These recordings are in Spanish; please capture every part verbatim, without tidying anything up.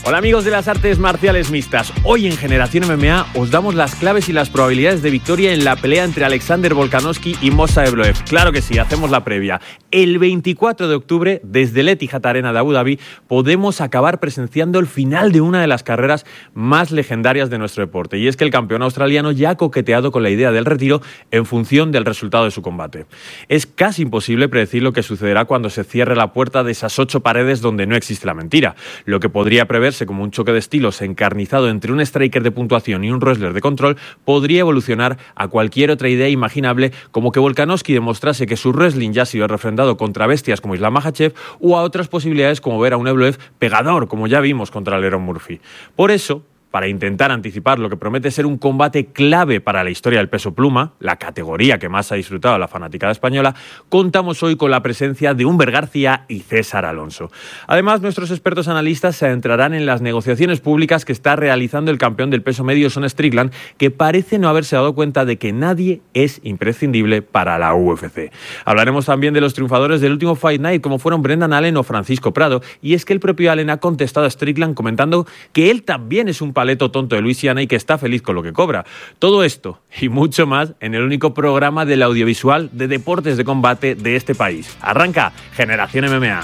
Hola amigos de las artes marciales mixtas, hoy en Generación M M A os damos las claves y las probabilidades de victoria en la pelea entre Alexander Volkanovski y Movsar Evloev. Claro que sí, hacemos la previa. El veinticuatro de octubre, desde el Etihad Arena de Abu Dhabi, podemos acabar presenciando el final de una de las carreras más legendarias de nuestro deporte. Y es que el campeón australiano ya ha coqueteado con la idea del retiro en función del resultado de su combate. Es casi imposible predecir lo que sucederá cuando se cierre la puerta de esas ocho paredes donde no existe la mentira. Lo que podría prever como un choque de estilos encarnizado entre un striker de puntuación y un wrestler de control podría evolucionar a cualquier otra idea imaginable, como que Volkanovski demostrase que su wrestling ya ha sido refrendado contra bestias como Islam Makhachev, o a otras posibilidades como ver a un Evloev pegador, como ya vimos contra Lerone Murphy. Por eso, para intentar anticipar lo que promete ser un combate clave para la historia del peso pluma, la categoría que más ha disfrutado la fanaticada española, contamos hoy con la presencia de Humber García y César Alonso. Además, nuestros expertos analistas se adentrarán en las negociaciones públicas que está realizando el campeón del peso medio, Sean Strickland, que parece no haberse dado cuenta de que nadie es imprescindible para la U F C. Hablaremos también de los triunfadores del último Fight Night, como fueron Brendan Allen o Francisco Prado, y es que el propio Allen ha contestado a Strickland comentando que él también es un paleto tonto de Luisiana y que está feliz con lo que cobra. Todo esto y mucho más en el único programa del audiovisual de deportes de combate de este país. Arranca Generación M M A.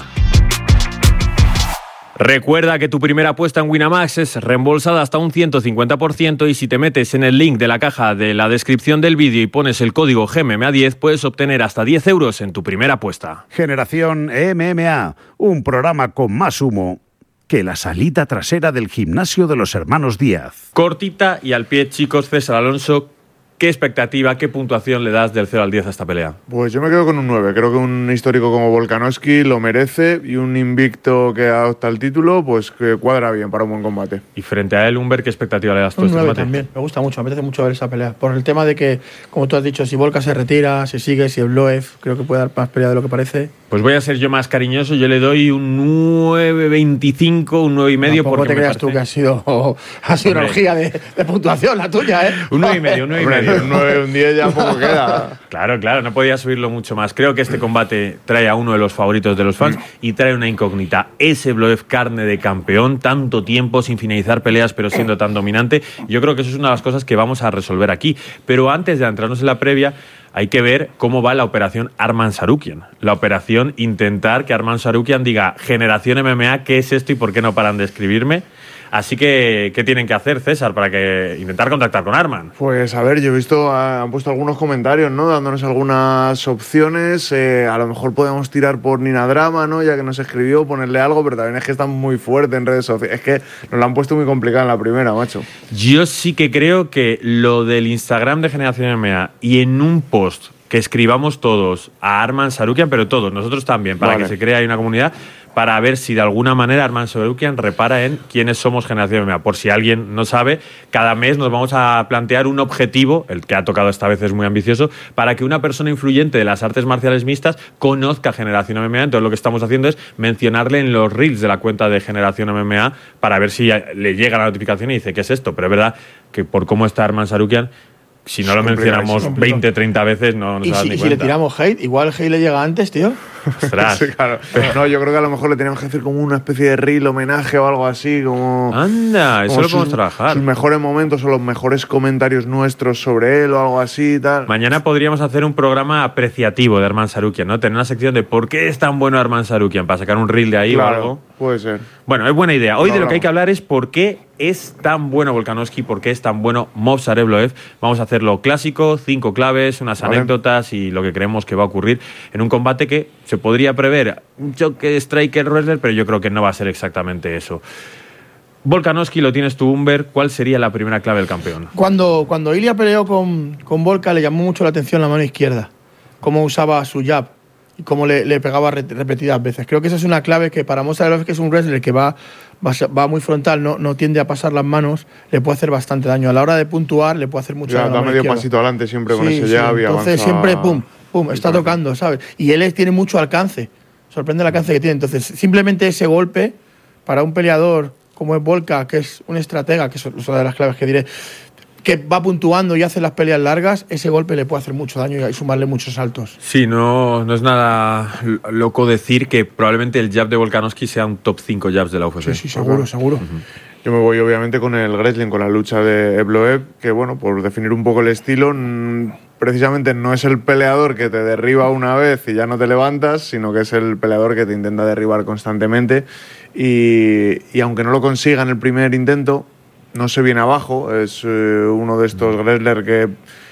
Recuerda que tu primera apuesta en Winamax es reembolsada hasta un ciento cincuenta por ciento y si te metes en el link de la caja de la descripción del vídeo y pones el código G M M A diez puedes obtener hasta diez euros en tu primera apuesta. Generación M M A, un programa con más humo que la salita trasera del gimnasio de los hermanos Díaz. Cortita y al pie, chicos. César Alonso, ¿qué expectativa, qué puntuación le das del cero al diez a esta pelea? Pues yo me quedo con un nueve. Creo que un histórico como Volkanovski lo merece y un invicto que adopta el título, pues que cuadra bien para un buen combate. Y frente a él, Humber, ¿qué expectativa le das tú a Un este nueve combate? también. Me gusta mucho, me apetece mucho ver esa pelea. Por el tema de que, como tú has dicho, si Volka se retira, si sigue, si Evloev, creo que puede dar más pelea de lo que parece. Pues voy a ser yo más cariñoso, yo le doy un nueve veinticinco, un nueve y medio. Tampoco porque te me creas parece... tú que ha sido, ha sido una orgía de, de puntuación la tuya, ¿eh? Un nueve y medio, un nueve y medio. Un nueve, un diez ya poco queda. Claro, claro, no podía subirlo mucho más. Creo que este combate trae a uno de los favoritos de los fans y trae una incógnita. Ese Evloev, carne de campeón, tanto tiempo sin finalizar peleas pero siendo tan dominante. Yo creo que eso es una de las cosas que vamos a resolver aquí. Pero antes de adentrarnos en la previa, hay que ver cómo va la operación Arman Tsarukyan. La operación intentar que Arman Tsarukyan diga Generación M M A, ¿qué es esto y por qué no paran de escribirme? Así que, ¿qué tienen que hacer, César, para que intentar contactar con Arman? Pues a ver, yo he visto, han puesto algunos comentarios, ¿no? Dándonos algunas opciones. Eh, a lo mejor podemos tirar por Nina Drama, ¿no? Ya que nos escribió, ponerle algo, pero también es que están muy fuertes en redes sociales. Es que nos la han puesto muy complicada en la primera, macho. Yo sí que creo que lo del Instagram de Generación M M A y en un post que escribamos todos a Arman Tsarukyan, pero todos, nosotros también, para vale. que se cree ahí una comunidad, para ver si de alguna manera Arman Tsarukyan repara en quiénes somos Generación M M A. Por si alguien no sabe, cada mes nos vamos a plantear un objetivo, el que ha tocado esta vez es muy ambicioso, para que una persona influyente de las artes marciales mixtas conozca Generación M M A. Entonces lo que estamos haciendo es mencionarle en los reels de la cuenta de Generación M M A para ver si le llega la notificación y dice ¿qué es esto? Pero es verdad que por cómo está Arman Tsarukyan, si no lo mencionamos veinte, treinta veces, no nos Y das si, ni y si cuenta. le tiramos hate, igual el hate le llega antes, tío. Ostras. Sí, claro. No, yo creo que a lo mejor le teníamos que hacer como una especie de reel homenaje o algo así, como... Anda, eso como lo podemos sus, trabajar. Sus mejores momentos o los mejores comentarios nuestros sobre él o algo así y tal. Mañana podríamos hacer un programa apreciativo de Arman Tsarukyan, ¿no? Tener una sección de ¿por qué es tan bueno Arman Tsarukyan? Para sacar un reel de ahí Claro, o algo. puede ser. Bueno, es buena idea. Hoy No, de lo no. que hay que hablar es por qué es tan bueno Volkanovski, por qué es tan bueno Movsar Evloev. Vamos a hacerlo clásico, cinco claves, unas Vale. anécdotas y lo que creemos que va a ocurrir en un combate que se podría prever un choque de striker-wrestler, pero yo creo que no va a ser exactamente eso. Volkanovski, lo tienes tú, Humber. ¿Cuál sería la primera clave del campeón? Cuando, cuando Ilya peleó con, con Volka le llamó mucho la atención la mano izquierda, cómo usaba su jab y cómo le, le pegaba re, repetidas veces. Creo que esa es una clave que para Movsar Evloev, que es un wrestler que va, va, va muy frontal, no, no tiende a pasar las manos, le puede hacer bastante daño. A la hora de puntuar le puede hacer mucho Ya, daño. a la da mano medio izquierda. pasito adelante siempre con Sí, ese sí. jab y Entonces avanza- siempre pum, pum, está Entonces, tocando, ¿sabes? Y él es- tiene mucho alcance, sorprende el alcance que tiene. Entonces simplemente ese golpe para un peleador como es Volka, que es un estratega, que es una de las claves que diré, que va puntuando y hace las peleas largas, ese golpe le puede hacer mucho daño y sumarle muchos saltos. Sí, no, no es nada loco decir que probablemente el jab de Volkanovski sea un top cinco jabs de la U F C. Sí, sí, seguro, seguro. Uh-huh. Yo me voy obviamente con el wrestling, con la lucha de Evloev, que bueno, por definir un poco el estilo, precisamente no es el peleador que te derriba una vez y ya no te levantas, sino que es el peleador que te intenta derribar constantemente y, y aunque no lo consiga en el primer intento, no se viene abajo, es eh, uno de estos wrestlers que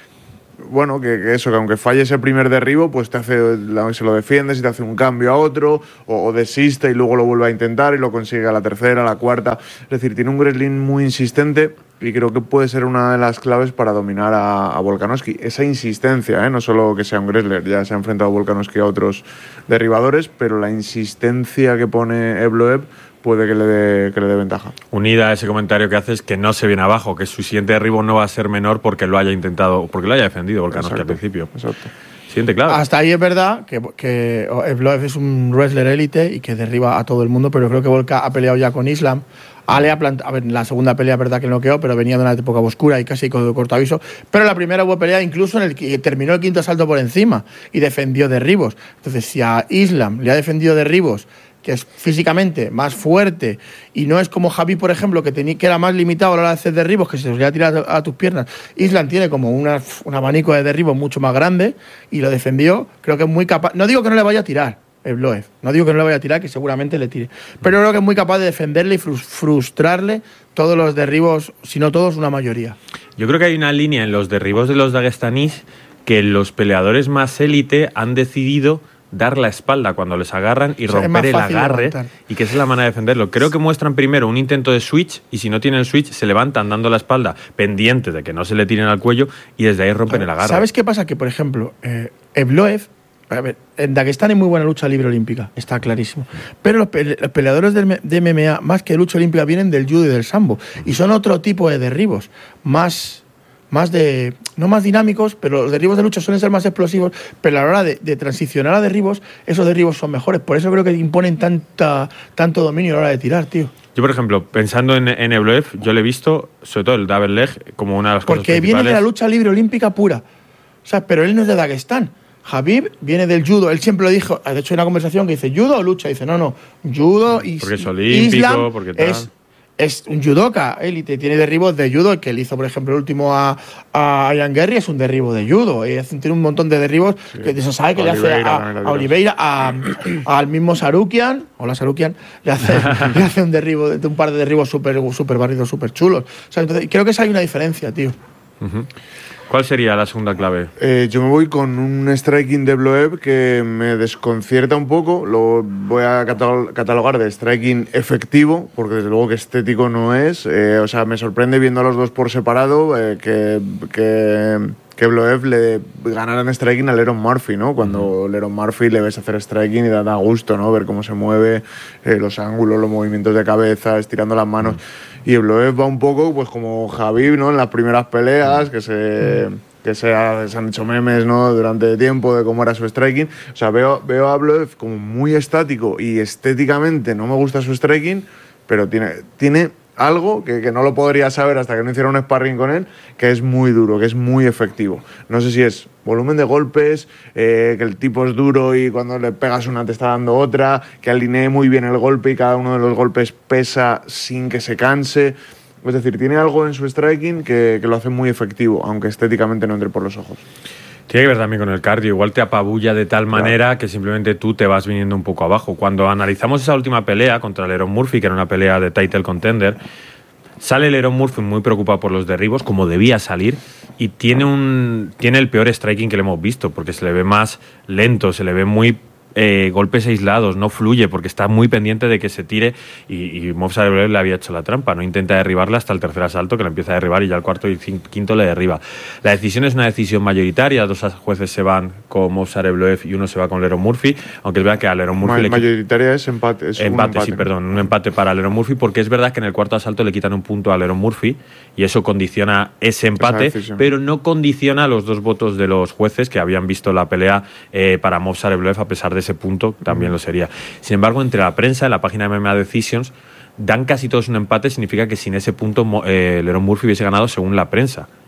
bueno, que, que eso, que aunque falle ese primer derribo, pues te hace, se lo defiendes y te hace un cambio a otro, o, o desiste y luego lo vuelve a intentar y lo consigue a la tercera, a la cuarta. Es decir, tiene un wrestling muy insistente y creo que puede ser una de las claves para dominar a, a Volkanovski. Esa insistencia, ¿eh? No solo que sea un wrestler, ya se ha enfrentado Volkanovski a otros derribadores, pero la insistencia que pone Evloev puede que le dé que le dé ventaja. Unida a ese comentario que haces, que no se viene abajo, que su siguiente derribo no va a ser menor porque lo haya intentado, porque lo haya defendido Volkanovski al principio. Exacto. Siguiente clave. Hasta ahí es verdad que, que Evloev es un wrestler élite y que derriba a todo el mundo, pero creo que Volka ha peleado ya con Islam. Ale ha plantado, a ver, la segunda pelea es verdad que noqueó, pero venía de una época oscura y casi con corto aviso. Pero la primera hubo pelea incluso en el que terminó el quinto asalto por encima y defendió derribos. Entonces, si a Islam le ha defendido derribos, que es físicamente más fuerte y no es como Khabib, por ejemplo, que, tenía, que era más limitado a la hora de hacer derribos, que se los iba a tirar a, a tus piernas. Islam tiene como una, un abanico de derribos mucho más grande y lo defendió. Creo que es muy capaz. No digo que no le vaya a tirar Evloev, no digo que no le vaya a tirar, que seguramente le tire, pero creo que es muy capaz de defenderle y frustrarle todos los derribos, si no todos, una mayoría. Yo creo que hay una línea en los derribos de los daguestanís que los peleadores más élite han decidido dar la espalda cuando les agarran y o sea, romper el agarre levantar. Y que esa es la manera de defenderlo. Creo que muestran primero un intento de switch y si no tienen el switch se levantan dando la espalda pendientes de que no se le tiren al cuello y desde ahí rompen ver, el agarre. ¿Sabes qué pasa? Que por ejemplo eh, Evloev, a ver, en Daguestán hay muy buena lucha libre olímpica, está clarísimo, pero los, pele los peleadores de, de M M A más que de lucha olímpica vienen del judo y del sambo y son otro tipo de derribos, más más de, no más dinámicos, pero los derribos de lucha suelen ser más explosivos, pero a la hora de, de transicionar a derribos, esos derribos son mejores. Por eso creo que imponen tanta, tanto dominio a la hora de tirar, tío. Yo, por ejemplo, pensando en, en Evloev, yo le he visto, sobre todo el double leg, como una de las Porque cosas principales. Porque viene de la lucha libre olímpica pura. O sea, pero él no es de Daguestán. Khabib viene del judo, él siempre lo dijo, de hecho hay una conversación que dice, ¿judo o lucha? Y dice, no, no, judo y porque es olímpico, Islam porque tal. Es, es un judoka, élite, tiene derribos de judo, que él hizo, por ejemplo, el último a, a Ian Garry, es un derribo de judo, y tiene un montón de derribos, sí. Que se sabe que Oliveira, le hace a, a Oliveira, a, al mismo Sarukian, hola Sarukian, le hace, le hace un derribo, de un par de derribos súper super barridos, súper chulos. O sea, entonces, creo que esa hay una diferencia, tío. Uh-huh. ¿Cuál sería la segunda clave? Eh, yo me voy con un striking de Evloev que me desconcierta un poco. Lo voy a catalogar de striking efectivo, porque desde luego que estético no es. Eh, o sea, me sorprende viendo a los dos por separado eh, que, que, que Evloev le ganara en striking a Lerone Murphy, ¿no? Cuando uh-huh. Lerone Murphy le ves hacer striking y da, da gusto, ¿no? Ver cómo se mueve, eh, los ángulos, los movimientos de cabeza, estirando las manos. Uh-huh. Y Evloev va un poco pues como Khabib, ¿no? En las primeras peleas, que se, que se, ha, se han hecho memes, ¿no? Durante tiempo de cómo era su striking. O sea, veo, veo a Evloev como muy estático y estéticamente no me gusta su striking, pero tiene, tiene algo que, que no lo podría saber hasta que no hiciera un sparring con él, que es muy duro, que es muy efectivo. No sé si es volumen de golpes, eh, que el tipo es duro y cuando le pegas una te está dando otra, que alinee muy bien el golpe y cada uno de los golpes pesa sin que se canse. Es decir, tiene algo en su striking que, que lo hace muy efectivo, aunque estéticamente no entre por los ojos. Tiene que ver también con el cardio, igual te apabulla de tal manera claro. que simplemente tú te vas viniendo un poco abajo. Cuando analizamos esa última pelea contra Lerone Murphy, que era una pelea de title contender, sale Lerone Murphy muy preocupado por los derribos, como debía salir, y tiene, un, tiene el peor striking que le hemos visto, porque se le ve más lento, se le ve muy eh, golpes aislados, no fluye, porque está muy pendiente de que se tire, y, y Movsar Evloev le había hecho la trampa, no intenta derribarla hasta el tercer asalto, que le empieza a derribar y ya el cuarto y quinto le derriba. La decisión es una decisión mayoritaria, dos jueces se van con Movsar Evloev y uno se va con Lerone Murphy, aunque es verdad que a Lerone Murphy... Ma le mayoritaria es empate. Es empate, empate, sí, perdón, un empate para Lerone Murphy, porque es verdad que en el cuarto asalto le quitan un punto a Lerone Murphy y eso condiciona ese empate, pero no condiciona los dos votos de los jueces que habían visto la pelea eh, para Movsar Evloev, a pesar de ese punto, también lo sería. Sin embargo, entre la prensa, en la página de M M A Decisions, dan casi todos un empate, significa que sin ese punto eh, Lerone Murphy hubiese ganado según la prensa.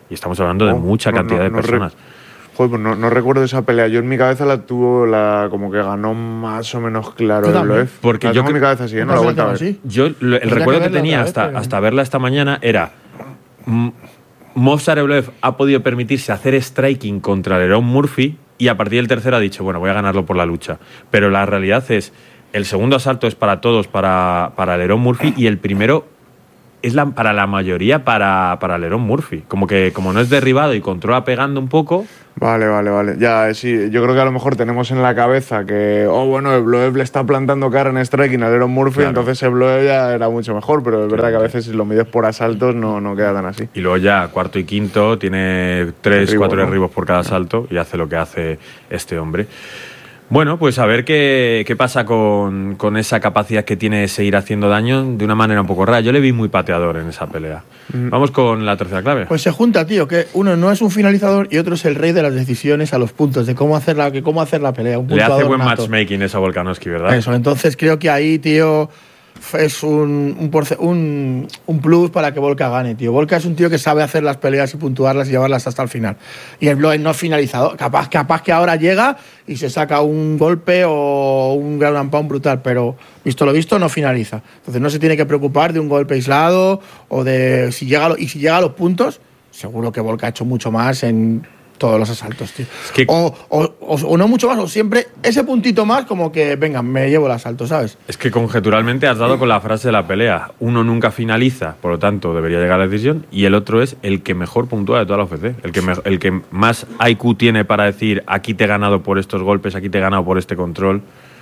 Y estamos hablando de No, mucha no, cantidad no, de no personas. Joder, pues no, no recuerdo esa pelea. Yo en mi cabeza la tuvo la como que ganó más o menos claro Yo el también. Bloev. Porque la yo tengo en mi cre- cabeza así, ¿eh? Yo No la he vuelto a ver. también la Yo, lo- el Tendría recuerdo que que verla tenía otra vez, hasta, pero- hasta verla esta mañana era mm, Movsar Evloev ha podido permitirse hacer striking contra Lerone Murphy y a partir del tercero ha dicho, bueno, voy a ganarlo por la lucha. Pero la realidad es, el segundo asalto es para todos, para, para Lerone Murphy, y el primero es la, para la mayoría para, para Lerone Murphy. Como que como no es derribado y controla pegando un poco. Vale, vale, vale. Ya, sí, yo creo que a lo mejor tenemos en la cabeza que, oh, bueno, el Bloev le está plantando cara en striking a Lerone Murphy, Claro. entonces el Bloev ya era mucho mejor, pero es verdad Claro. que a veces si lo mides por asaltos no, no queda tan así. Y luego ya cuarto y quinto tiene tres, Derribo, cuatro ¿no? derribos por cada asalto y hace lo que hace este hombre. Bueno, pues a ver qué, qué pasa con, con esa capacidad que tiene de seguir haciendo daño de una manera un poco rara. Yo le vi muy pateador en esa pelea. Mm. Vamos con la tercera clave. Pues se junta, tío, que uno no es un finalizador y otro es el rey de las decisiones a los puntos, de cómo hacer la, que cómo hacer la pelea. Un le hace puntuador buen nato. matchmaking eso a Volkanovski, ¿verdad? Eso, entonces creo que ahí, tío, es un, un, porce- un, un plus para que Volka gane, tío. Volka es un tío que sabe hacer las peleas y puntuarlas y llevarlas hasta el final. Y el Bloev no es finalizador. Capaz, capaz que ahora llega y se saca un golpe o un ground and pound brutal, pero visto lo visto no finaliza. Entonces no se tiene que preocupar de un golpe aislado o de si llega a lo- y si llega a los puntos, seguro que Volka ha hecho mucho más en todos los asaltos, tío. Es que- o, o, o, o no mucho más, o siempre ese puntito más como que, venga, me llevo el asalto, ¿sabes? Es que conjeturalmente has dado con la frase de la pelea. Uno nunca finaliza, por lo tanto debería llegar a la decisión, y el otro es el que mejor puntúa de toda la U F C. El que, me- el que más I Q tiene para decir aquí te he ganado por estos golpes, aquí te he ganado por este control.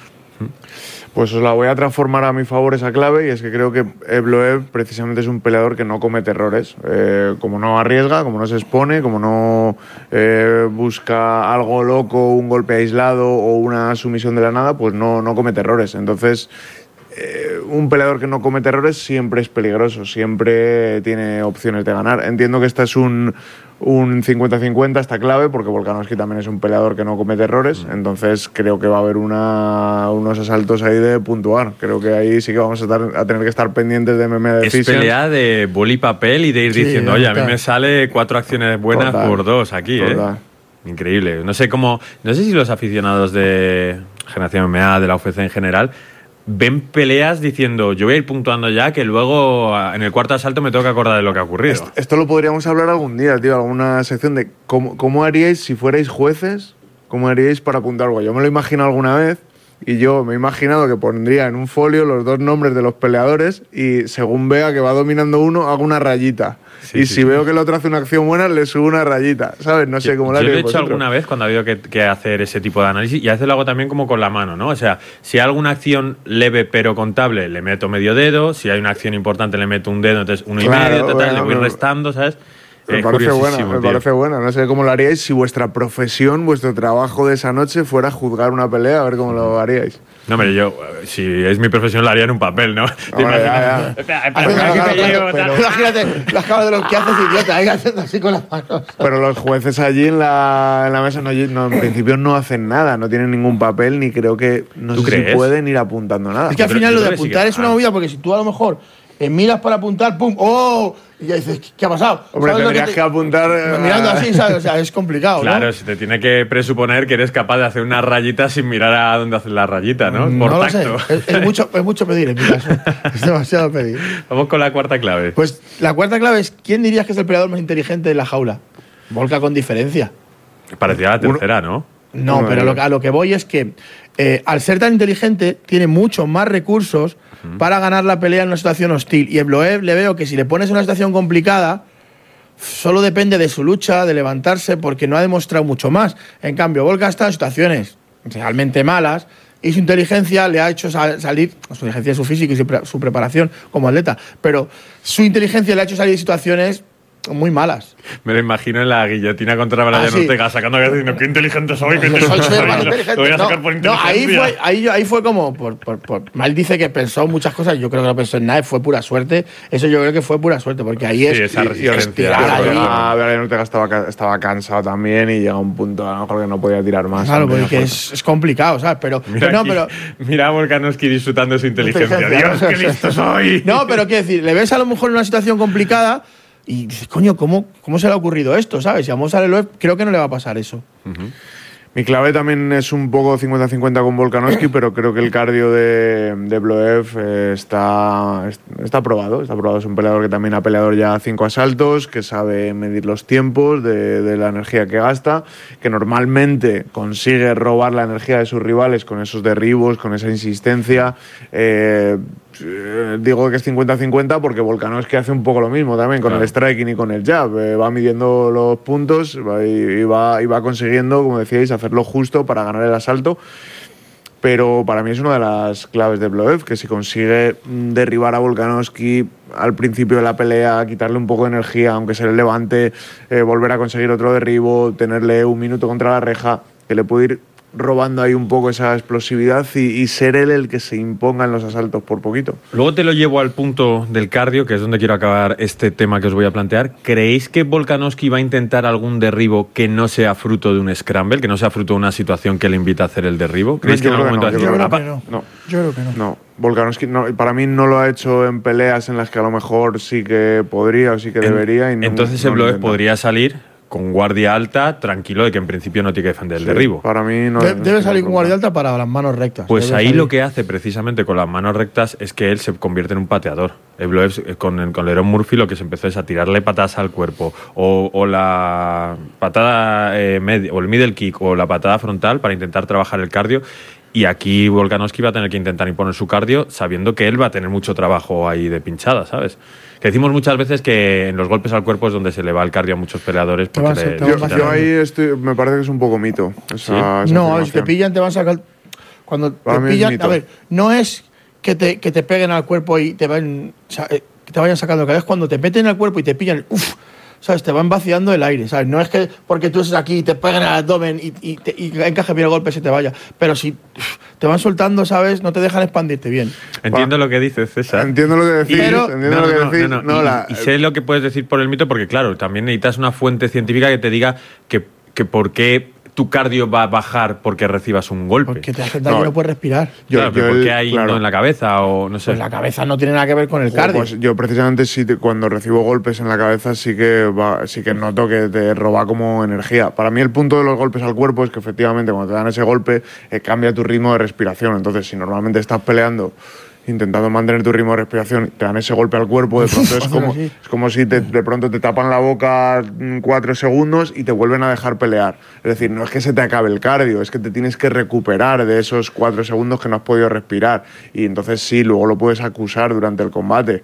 Pues os la voy a transformar a mi favor esa clave, y es que creo que Evloev precisamente es un peleador que no comete errores. Eh, como no arriesga, como no se expone, como no eh, busca algo loco, un golpe aislado o una sumisión de la nada, pues no, no comete errores. Entonces, eh, un peleador que no comete errores siempre es peligroso, siempre tiene opciones de ganar. Entiendo que esta es un, un cincuenta cincuenta, esta clave, porque Volkanovski también es un peleador que no comete errores, entonces creo que va a haber una, unos asaltos ahí de puntuar. Creo que ahí sí que vamos a, estar, a tener que estar pendientes de M M A Es Decisions. pelea de boli y papel y de ir Sí, diciendo, oye, a mí total. me sale cuatro acciones buenas Total. por dos aquí, Total. ¿eh? Increíble. No sé cómo, no sé si los aficionados de Generación M M A, de la U F C en general, ven peleas diciendo, yo voy a ir puntuando ya, que luego en el cuarto asalto me tengo que acordar de lo que ha ocurrido. Esto, esto lo podríamos hablar algún día, tío, alguna sección de cómo, cómo haríais si fuerais jueces, cómo haríais para apuntar algo. Yo me lo imagino alguna vez y yo me he imaginado que pondría en un folio los dos nombres de los peleadores y según vea que va dominando uno, hago una rayita. Sí, y sí, si sí. veo que el otro hace una acción buena, le subo una rayita, ¿sabes? No sé cómo lo Yo lo he haríais hecho vosotros. alguna vez cuando ha habido que, que hacer ese tipo de análisis y a veces lo hago también como con la mano, ¿no? O sea, si hay alguna acción leve pero contable, le meto medio dedo, si hay una acción importante le meto un dedo, entonces uno Claro, y medio, tal, bueno, le voy me- restando, ¿sabes? Me Es parece buena, curiosísimo, me tío. parece buena. No sé cómo lo haríais si vuestra profesión, vuestro trabajo de esa noche fuera juzgar una pelea, a ver cómo lo haríais. No, hombre, yo, eh, si es mi profesión, la haría en un papel, ¿no? ¿Te Hombre, imaginas? ya, ya. Espera, espera, Claro, espera, claro, que me claro, llevo, pero tal. imagínate las caras de los que haces idiota, ahí haciendo así con las manos. Pero los jueces allí en la, en la mesa no, no, en principio no hacen nada, no tienen ningún papel, ni creo que no ¿Tú sé crees? si pueden ir apuntando nada. Es que al Yo final creo- lo yo de creo que sí que- apuntar es una ah. movida, porque si tú a lo mejor eh, miras para apuntar, ¡pum! ¡Oh! Y ya dices, ¿qué ha pasado? Hombre, ¿Sabes lo tendrías que, te- apuntar. eh, Mirando así, ¿sabes? O sea, es complicado, ¿no? Claro, se te tiene que presuponer que eres capaz de hacer una rayita sin mirar a dónde haces la rayita, ¿no? Por no lo sé. tacto. Es, es mucho, es mucho pedir en mi caso. Es demasiado pedir. Vamos con la cuarta clave. Pues la cuarta clave es, ¿quién dirías que es el peleador más inteligente de la jaula? Volka con diferencia. Parecía la tercera, ¿no? No, Uno pero de lo ellos. que- a lo que voy es que eh, al ser tan inteligente tiene muchos más recursos para ganar la pelea en una situación hostil. Y Evloev le veo que si le pones en una situación complicada, solo depende de su lucha, de levantarse, porque no ha demostrado mucho más. En cambio, Volka está en situaciones realmente malas y su inteligencia le ha hecho sal- salir, su inteligencia es su físico y su, pre- su preparación como atleta, pero su inteligencia le ha hecho salir de situaciones muy malas. Me lo imagino en la guillotina contra Brian Ah, sí. Ortega, sacando que diciendo, qué inteligente soy, qué Soy- inteligente soy soy. más Lo- inteligente. Lo voy a No, sacar por no, ahí inteligencia. fue, ahí, ahí fue como. Por, por, por- Mal dice que pensó muchas cosas. Yo creo que no pensó en nada. Fue pura suerte. Eso yo creo que fue pura suerte. Porque ahí Sí, es. esa Y- y resistencia. tirar ahí. Ortega, Brian Ortega estaba, ca- estaba cansado también y llega a un punto a lo mejor que no podía tirar más. Claro, Aunque no porque fue- es, es complicado, ¿sabes? Pero. Mira, pero no, aquí- pero. mira a Volkanovski disfrutando de su inteligencia. Inteligencia, Dios, ¿no? qué listo soy. No, pero quiero decir, le ves a lo mejor en una situación complicada Y dices, coño, ¿cómo, ¿cómo se le ha ocurrido esto? ¿Sabes? Y a Mozart Evloev creo que no le va a pasar eso. Uh-huh. Mi clave también es un poco cincuenta cincuenta con Volkanovski, pero creo que el cardio de, de Evloev eh, está, está probado. Está probado. Es un peleador que también ha peleado ya cinco asaltos, que sabe medir los tiempos de, de la energía que gasta, que normalmente consigue robar la energía de sus rivales con esos derribos, con esa insistencia. Eh, digo que es cincuenta cincuenta porque Volkanovski hace un poco lo mismo también con claro. el striking y con el jab. Eh, va midiendo los puntos va, y, y, va, y va consiguiendo, como decíais, hacerlo justo para ganar el asalto. Pero para mí es una de las claves de Evloev, que si consigue derribar a Volkanovski al principio de la pelea, quitarle un poco de energía, aunque se le levante, eh, volver a conseguir otro derribo, tenerle un minuto contra la reja, que le puede ir robando ahí un poco esa explosividad y, y ser él el que se imponga en los asaltos por poquito. Luego te lo llevo al punto del cardio, que es donde quiero acabar este tema que os voy a plantear. ¿Creéis que Volkanovski va a intentar algún derribo que no sea fruto de un scramble, que no sea fruto de una situación que le invita a hacer el derribo? ¿Creéis que en algún momento... Yo creo que no. no. Yo creo que no. No. Volkanovski no, para mí no lo ha hecho en peleas en las que a lo mejor sí que podría o sí que en, debería. Y no, entonces no Evloev podría salir con guardia alta, tranquilo de que en principio no tiene que defender el sí, derribo. Para mí no. De, no debe salir con guardia alta para las manos rectas. Pues debe ahí salir. Lo que hace precisamente con las manos rectas es que él se convierte en un pateador. Evloev con, con Lerone Murphy lo que se empezó es a tirarle patadas al cuerpo o, o la patada eh, media, o el middle kick o la patada frontal para intentar trabajar el cardio. Y aquí Volkanovski va a tener que intentar imponer su cardio sabiendo que él va a tener mucho trabajo ahí de pinchada, ¿sabes? Que decimos muchas veces que en los golpes al cuerpo es donde se le va el cardio a muchos peleadores. Porque vas, le, yo, yo ahí estoy, me parece que es un poco mito. Esa, ¿Sí? esa no, si te pillan te van a sacar... Cuando Para te pillan... A ver, no es que te, que te peguen al cuerpo y te, van, o sea, que te vayan sacando el cardio. Es cuando te meten al cuerpo y te pillan... Uf, ¿sabes? Te van vaciando el aire, ¿sabes? No es que porque tú estés aquí y te peguen al abdomen y, y, te, y encaje bien el golpe y se te vaya. Pero si te van soltando, ¿sabes? No te dejan expandirte bien. Entiendo lo que dices, César. Entiendo lo que decís. Pero, entiendo no, lo que no, decís. no, no, No, y, la, y sé lo que puedes decir por el mito, porque claro, también necesitas una fuente científica que te diga que, que por qué tu cardio va a bajar porque recibas un golpe. Porque te hace daño y no, no puedes respirar. Yo, claro, pero ¿por qué hay claro. no en la cabeza o no sé? Pues la cabeza no tiene nada que ver con el cardio. Pues yo precisamente sí te, cuando recibo golpes en la cabeza sí que va, sí que noto que te roba como energía. Para mí el punto de los golpes al cuerpo es que efectivamente cuando te dan ese golpe eh, cambia tu ritmo de respiración. Entonces si normalmente estás peleando intentando mantener tu ritmo de respiración, te dan ese golpe al cuerpo, de pronto es como, es como si te, de pronto te tapan la boca cuatro segundos y te vuelven a dejar pelear. Es decir, no es que se te acabe el cardio, es que te tienes que recuperar de esos cuatro segundos que no has podido respirar. Y entonces sí, luego lo puedes acusar durante el combate.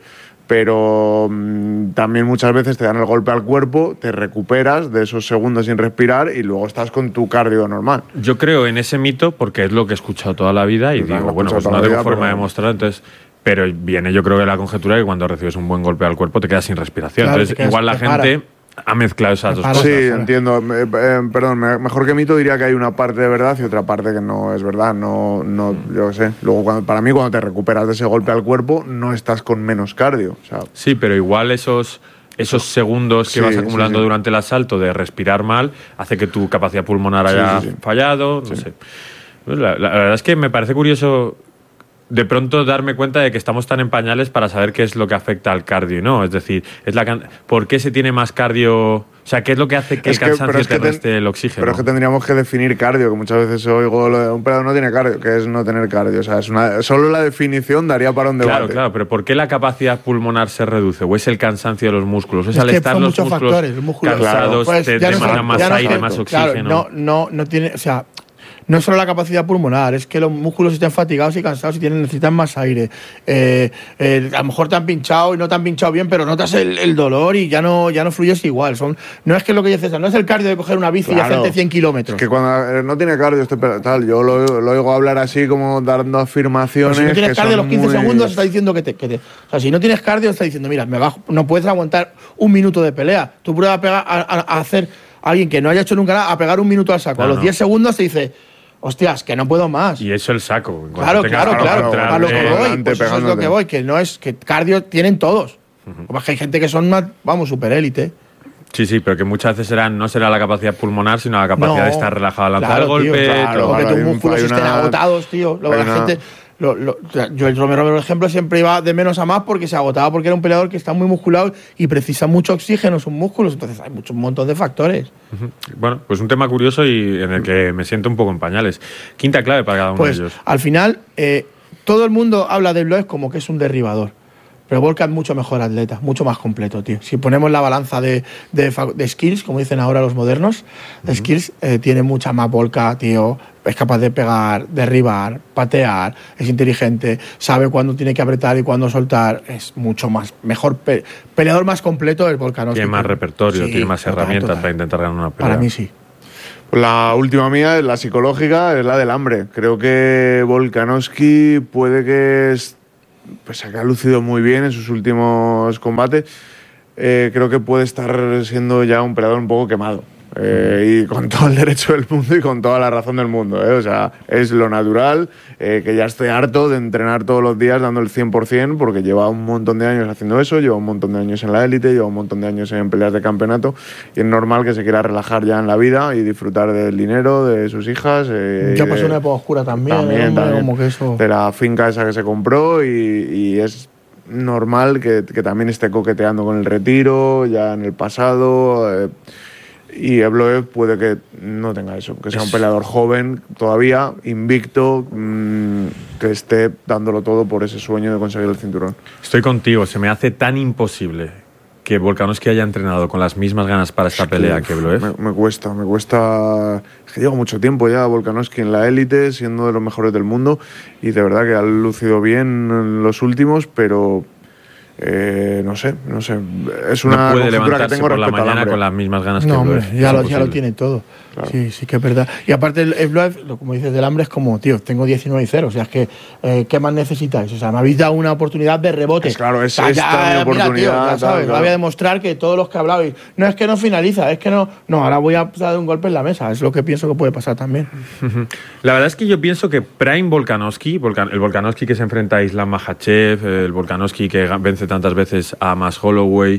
Pero mmm, también muchas veces te dan el golpe al cuerpo, te recuperas de esos segundos sin respirar y luego estás con tu cardio normal. Yo creo en ese mito porque es lo que he escuchado toda la vida y Yo digo, bueno, pues no tengo vida, forma pero... de demostrar, entonces... Pero viene yo creo que la conjetura que cuando recibes un buen golpe al cuerpo te quedas sin respiración. Claro, entonces igual la gente ha mezclado esas dos sí, cosas. Sí, entiendo. Eh, eh, perdón, mejor que mito diría que hay una parte de verdad y otra parte que no es verdad. No, no, yo qué sé. Luego, cuando, para mí, cuando te recuperas de ese golpe al cuerpo, no estás con menos cardio. O sea, sí, pero igual esos... Esos segundos que sí, vas acumulando sí, sí. durante el asalto de respirar mal hace que tu capacidad pulmonar haya sí, sí, sí. fallado. No sí. sé. La, la, la verdad es que me parece curioso de pronto darme cuenta de que estamos tan en pañales para saber qué es lo que afecta al cardio, ¿no? Es decir, es la can- ¿por qué se tiene más cardio? O sea, ¿qué es lo que hace que es el cansancio que, te ten- reste el oxígeno? Pero es que tendríamos que definir cardio, que muchas veces oigo lo de un peleador no tiene cardio, que es no tener cardio. O sea, es una, solo la definición daría para un debate. Claro, claro, pero ¿por qué la capacidad pulmonar se reduce? ¿O es el cansancio de los músculos? ¿O es, es al que estar son los muchos músculos factores, los músculos cansados, pues te no demandan más no aire, es, más oxígeno? Claro, no, no, no tiene... O sea, no es solo la capacidad pulmonar, es que los músculos estén fatigados y cansados y tienen, necesitan más aire. Eh, eh, a lo mejor te han pinchado y no te han pinchado bien, pero notas el, el dolor y ya no, ya no fluyes igual. Son, no es que lo que dices, no es el cardio de coger una bici claro. y hacerte cien kilómetros. Es que cuando no tiene cardio, este tal, yo lo, lo oigo hablar así como dando afirmaciones. Pero si no tienes que cardio, son los quince muy... segundos está diciendo que te, que te. O sea, si no tienes cardio, está diciendo, mira, me bajo, no puedes aguantar un minuto de pelea. Tú pruebas a, pegar, a, a, a hacer a alguien que no haya hecho nunca nada, a pegar un minuto al saco. No, a los no. diez segundos te dice. Hostias, que no puedo más. Y eso el saco. Claro, claro, claro. A lo que voy, pues eso es lo que voy, que no es que cardio tienen todos. Uh-huh. Como que hay gente que son más, vamos, super élite. Sí, sí, pero que muchas veces será, no será la capacidad pulmonar, sino la capacidad no, de estar relajado al lanzar claro, el golpe. Tío, claro, todo. O que tus músculos una, estén agotados, tío. Luego la una... gente, Lo, lo, Joel Romero, por ejemplo, siempre iba de menos a más porque se agotaba, porque era un peleador que está muy musculado y precisa mucho oxígeno sus músculos. Entonces hay mucho, un montón de factores. Uh-huh. Bueno, pues un tema curioso y en el que me siento un poco en pañales. Quinta clave para cada uno pues, de ellos. Al final, eh, todo el mundo habla de Evloev como que es un derribador. Pero Volkan es mucho mejor atleta, mucho más completo, tío. Si ponemos la balanza de, de, de skills, como dicen ahora los modernos, de uh-huh. skills, eh, tiene mucha más Volkan, tío. Es capaz de pegar, derribar, patear, es inteligente, sabe cuándo tiene que apretar y cuándo soltar. Es mucho más, mejor, pe- peleador más completo el Volkanovski. Tiene más repertorio, sí, tiene más total, herramientas total. para intentar ganar una pelea. Para mí sí. La última mía, la psicológica, es la del hambre. Creo que Volkanovski puede que... Es, pues que ha lucido muy bien en sus últimos combates, eh, creo que puede estar siendo ya un peleador un poco quemado. Eh, y con todo el derecho del mundo y con toda la razón del mundo, ¿eh? O sea, es lo natural, eh, que ya esté harto de entrenar todos los días dando el cien por ciento, porque lleva un montón de años haciendo eso, lleva un montón de años en la élite, lleva un montón de años en peleas de campeonato, y es normal que se quiera relajar ya en la vida y disfrutar del dinero, de sus hijas. Eh, ya pasó una época oscura también, también, ¿eh? también Como que eso... de la finca esa que se compró, y, y es normal que, que también esté coqueteando con el retiro, ya en el pasado... Eh, Y Evloev puede que no tenga eso, que sea un peleador joven todavía, invicto, mmm, que esté dándolo todo por ese sueño de conseguir el cinturón. Estoy contigo, se me hace tan imposible que Volkanovski haya entrenado con las mismas ganas para esta es pelea que, que Evloev. Me, me cuesta, me cuesta... Es que llevo mucho tiempo ya Volkanovski en la élite, siendo de los mejores del mundo, y de verdad que ha lucido bien en los últimos, pero... Eh, no sé, no sé. Es una no puede conjetura que tengo por la respecto al mañana hambre. con las mismas ganas que no, Evloev. Hombre, ya, lo, ya lo tiene todo. Claro. Sí, sí que es verdad. Y aparte, el Evloev, como dices del hambre, es como, tío, tengo diecinueve y cero. O sea, es que, eh, ¿qué más necesitáis? O sea, me habéis dado una oportunidad de rebote. Es claro, es o sea, esta ya, mi oportunidad. Mira, tío, ya sabes, claro. voy a demostrar que todos los que hablabais, no es que no finaliza, es que no. No, ahora voy a dar un golpe en la mesa. Es lo que pienso que puede pasar también. La verdad es que yo pienso que Prime Volkanovski, el Volkanovski que se enfrenta a Islam Makhachev, el Volkanovski que vence tantas veces a Max Holloway,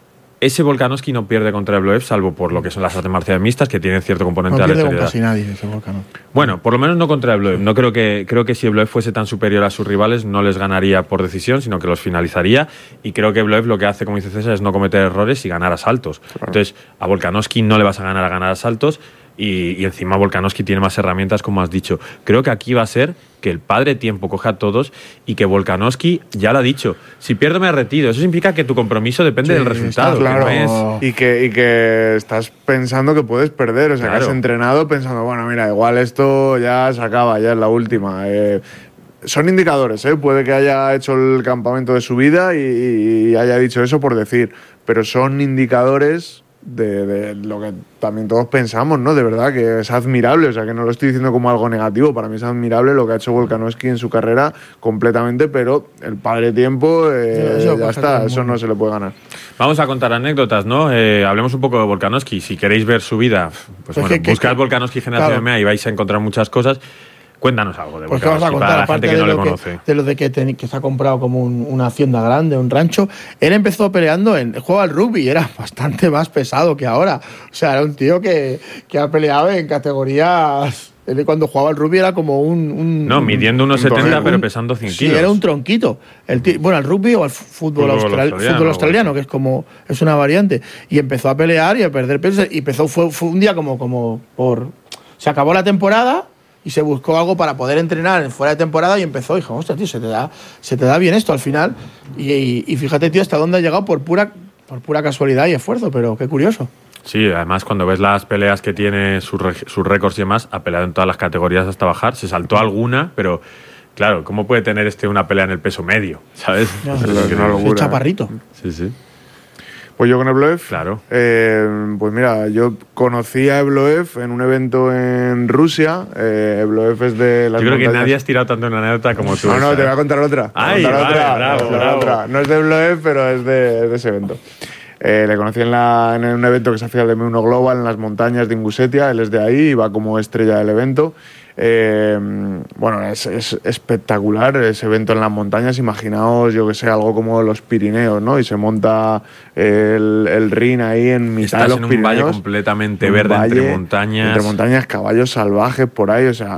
ese Volkanovski no pierde contra Evloev, salvo por lo que son las artes marciales mixtas, que tienen cierto componente no de pierde aleatoriedad. con casi nadie ese Volkanovski. Bueno, por lo menos no contra Evloev. No creo que, creo que si Evloev fuese tan superior a sus rivales, no les ganaría por decisión, sino que los finalizaría. Y creo que Evloev lo que hace, como dice César, es no cometer errores y ganar asaltos. Claro. Entonces, a Volkanovski no le vas a ganar a ganar asaltos. Y, y encima Volkanovski tiene más herramientas, como has dicho. Creo que aquí va a ser que el padre tiempo coja a todos y que Volkanovski ya lo ha dicho. Si pierdo me retiro. Eso significa que tu compromiso depende sí, del resultado. Claro, que no es... y, que, y que estás pensando que puedes perder. O sea, claro. que has entrenado pensando, bueno, mira, igual esto ya se acaba, ya es la última. Eh, son indicadores, ¿eh? Puede que haya hecho el campamento de su vida y, y haya dicho eso por decir. Pero son indicadores... De, de lo que también todos pensamos, ¿no? De verdad que es admirable, o sea, que no lo estoy diciendo como algo negativo, para mí es admirable lo que ha hecho Volkanovski en su carrera completamente, pero el padre tiempo, eh, sí, ya está, eso no se le puede ganar. Vamos a contar anécdotas, ¿no? Eh, hablemos un poco de Volkanovski. Si queréis ver su vida, pues, pues bueno, que, buscad que, Volkanovski Generación claro. M M A y vais a encontrar muchas cosas. Cuéntanos algo de pues vamos a contar, para la aparte gente que de, no lo le conoce. Que, de lo de que, ten, que se ha comprado como un, una hacienda grande, un rancho. Él empezó peleando en el juego al rugby, era bastante más pesado que ahora. O sea, era un tío que, que ha peleado en categorías... Él cuando jugaba al rugby era como un... un no, midiendo unos setenta, pero pesando cien sí, kilos. Era un tronquito. El tío, bueno, al rugby o al fútbol, fútbol austral, australiano, fútbol australiano, que es como es una variante. Y empezó a pelear y a perder peso. Y empezó, fue, fue un día como, como por... Se acabó la temporada... Y se buscó algo para poder entrenar fuera de temporada y empezó. Y dijo, hostia, tío, se te da, se te da bien esto al final. Y, y, y fíjate, tío, hasta dónde ha llegado por pura, por pura casualidad y esfuerzo, pero qué curioso. Sí, además cuando ves las peleas que tiene, sus, sus récords y demás, ha peleado en todas las categorías hasta bajar. Se saltó alguna, pero claro, ¿cómo puede tener este una pelea en el peso medio? ¿Sabes? No, es es una locura, chaparrito. Sí, sí. Pues yo con Evloev, claro. Eh, pues mira, yo conocí a Evloev en un evento en Rusia. Eh, Evloev es de las Yo creo montañas. Que nadie has tirado tanto en una anécdota como tú. No, no, ¿sabes? te voy a contar otra. Ay, contar vale, otra, bravo, bravo. otra. No es de Evloev, pero es de, de ese evento. Eh, le conocí en, la, en un evento que se hacía el M uno Global en las montañas de Ingusetia. Él es de ahí y va como estrella del evento. Eh, bueno, es, es espectacular ese evento en las montañas. Imaginaos, yo que sé, algo como los Pirineos, ¿no? Y se monta el, el ring ahí en mitad Estás de los en un Pirineos. valle completamente verde, valle, entre montañas. Entre montañas, caballos salvajes por ahí, o sea,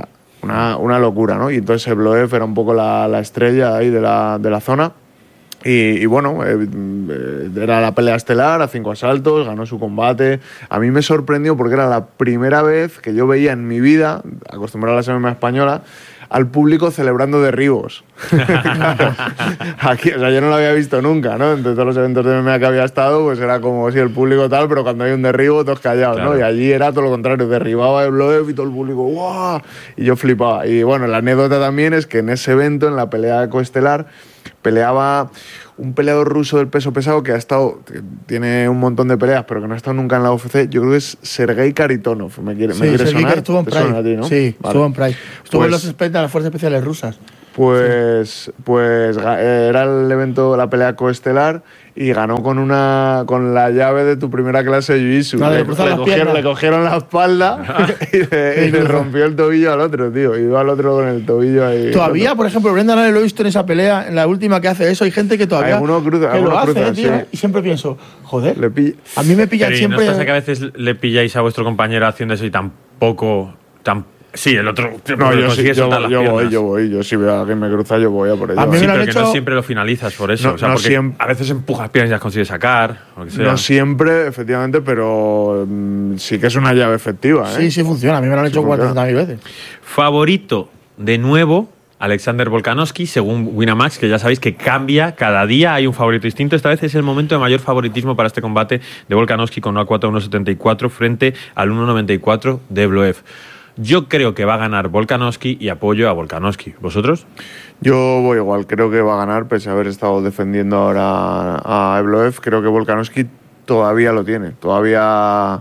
una, una locura, ¿no? Y entonces Evloev era un poco la, la estrella ahí de la, de la zona. Y, y bueno, eh, era la pelea estelar a cinco asaltos, ganó su combate. A mí me sorprendió porque era la primera vez que yo veía en mi vida, acostumbrado a la M M A española, al público celebrando derribos. Claro, aquí, o sea, yo no lo había visto nunca, ¿no? Entre todos los eventos de M M A que había estado, pues era como si el público tal, pero cuando hay un derribo, todos callados, claro. ¿no? Y allí era todo lo contrario, derribaba el Evloev y todo el público, ¡guau! Y yo flipaba. Y bueno, la anécdota también es que en ese evento, en la pelea coestelar, peleaba un peleador ruso del peso pesado que ha estado, que tiene un montón de peleas, pero que no ha estado nunca en la U F C. Yo creo que es Sergei Karitonov. ¿Me quiere, sí, ¿me quiere sonar? Estuvo en Pride. A ti, ¿no? Sí, vale. estuvo en Pride. Estuvo pues, en los expedientes de las Fuerzas Especiales Rusas. Pues, sí. pues era el evento, la pelea coestelar, y ganó con una con la llave de tu primera clase de jiu-jitsu. No, le, le, le, cogieron, le cogieron la espalda y, le, y le rompió el tobillo al otro, tío. Iba al otro con el tobillo ahí. Todavía, por ejemplo, Brendan Allen lo he visto en esa pelea, en la última que hace eso. Hay gente que todavía alguno cruza, que lo hace, cruza, tío. Sí. Y siempre pienso, joder, le pilla. a mí me pillan Pero siempre. ¿no os pasa que a veces le pilláis a vuestro compañero haciendo eso y tampoco... Tan... Sí, el otro... No, yo, sí, yo, las yo voy, piernas. yo voy. Yo si veo a alguien me cruza, yo voy a por ello. A mí Sí, me lo pero han que hecho... no siempre lo finalizas por eso. No, o sea, no porque siempre... a veces empujas piernas y las consigues sacar. O lo que sea. No siempre, efectivamente, pero mmm, sí que es una llave efectiva, ¿eh? Sí, sí funciona. A mí me lo han sí hecho cuatrocientas mil veces. Favorito, de nuevo, Alexander Volkanovski, según Winamax, que ya sabéis que cambia cada día, hay un favorito distinto. Esta vez es el momento de mayor favoritismo para este combate de Volkanovski con una cuota uno setenta y cuatro frente al uno noventa y cuatro de Evloev. Yo creo que va a ganar Volkanovski y apoyo a Volkanovski. ¿Vosotros? Yo voy igual, creo que va a ganar, pese a haber estado defendiendo ahora a Evloev. Creo que Volkanovski todavía lo tiene, todavía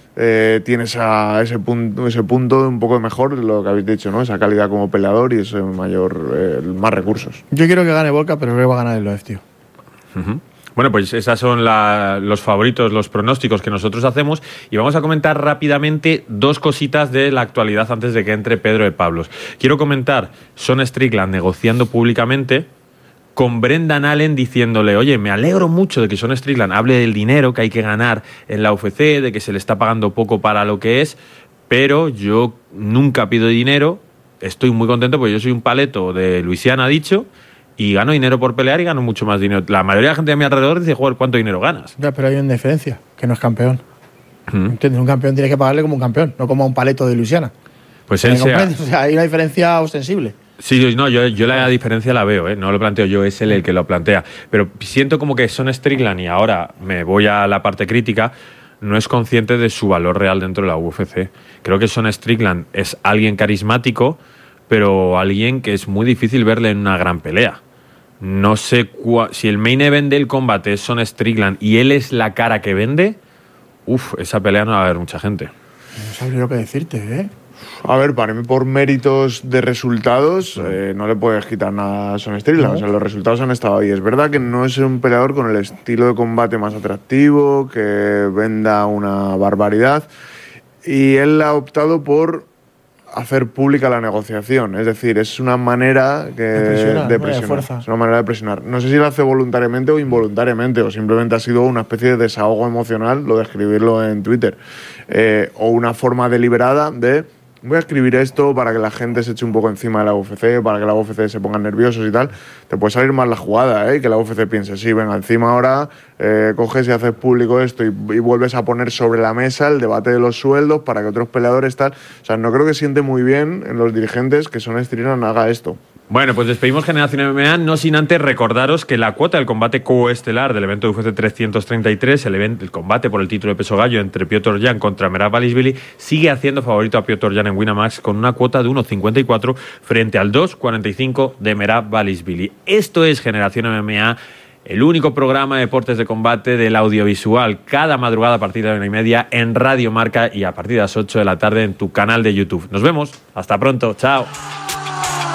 eh, tiene esa, ese, punto, ese punto un poco mejor, lo que habéis dicho, ¿no? Esa calidad como peleador y ese mayor, eh, más recursos. Yo quiero que gane Volka, pero creo que va a ganar Evloev, tío. Uh-huh. Bueno, pues esos son la, los favoritos, los pronósticos que nosotros hacemos, y vamos a comentar rápidamente dos cositas de la actualidad antes de que entre Pedro de Pablos. Quiero comentar Sean Strickland negociando públicamente con Brendan Allen diciéndole, oye, me alegro mucho de que Sean Strickland hable del dinero que hay que ganar en la U F C, de que se le está pagando poco para lo que es, pero yo nunca pido dinero, estoy muy contento porque yo soy un paleto de Luisiana, ha dicho, y gano dinero por pelear y gano mucho más dinero. La mayoría de la gente de mi alrededor dice, joder, ¿cuánto dinero ganas? Ya, pero hay una diferencia, que no es campeón. ¿Mm? ¿Entiendes? Un campeón tiene que pagarle como un campeón, no como a un paleto de Luisiana. Pues él sea... O sea, hay una diferencia ostensible. Sí, no, yo, yo la diferencia la veo, ¿eh? No lo planteo yo, es él el que lo plantea. Pero siento como que Sean Strickland, y ahora me voy a la parte crítica, no es consciente de su valor real dentro de la U F C. Creo que Sean Strickland es alguien carismático, pero alguien que es muy difícil verle en una gran pelea. No sé cua- si el main event del combate es Sean Strickland y él es la cara que vende, uff, esa pelea no va a haber mucha gente. No sabría lo que decirte, ¿eh? A ver, para mí por méritos de resultados eh, no le puedes quitar nada a Sean Strickland. No. O sea, los resultados han estado ahí. Es verdad que no es un peleador con el estilo de combate más atractivo, que venda una barbaridad, y él ha optado por hacer pública la negociación. Es decir, es una manera que, de presionar. de ¿no? presionar. De fuerza. Es una manera de presionar. No sé si lo hace voluntariamente o involuntariamente, o simplemente ha sido una especie de desahogo emocional, lo de escribirlo en Twitter, eh, o una forma deliberada de voy a escribir esto para que la gente se eche un poco encima de la U F C, para que la U F C se pongan nerviosos y tal. Te puede salir mal la jugada, ¿eh? Y que la U F C piense, sí, venga, encima ahora eh, coges y haces público esto y, y vuelves a poner sobre la mesa el debate de los sueldos para que otros peleadores tal. O sea, no creo que siente muy bien en los dirigentes que Sean Strickland haga esto. Bueno, pues despedimos Generación M M A, no sin antes recordaros que la cuota del combate coestelar del evento de U F C trescientos treinta y tres, el, evento, el combate por el título de peso gallo entre Piotr Jan contra Merab Dvalishvili, sigue haciendo favorito a Piotr Jan en Winamax con una cuota de uno cincuenta y cuatro frente al dos cuarenta y cinco de Merab Dvalishvili. Esto es Generación M M A, el único programa de deportes de combate del audiovisual, cada madrugada a partir de la una y media en Radio Marca y a partir de las ocho de la tarde en tu canal de YouTube. Nos vemos, hasta pronto, chao.